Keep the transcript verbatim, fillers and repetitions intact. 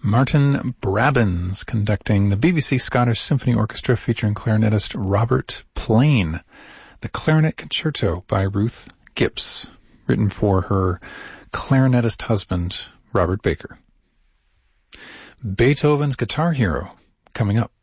Martin Brabbins conducting the B B C Scottish Symphony Orchestra featuring clarinetist Robert Plain. The Clarinet Concerto by Ruth Gibbs, written for her clarinetist husband, Robert Baker. Beethoven's Guitar Hero, coming up.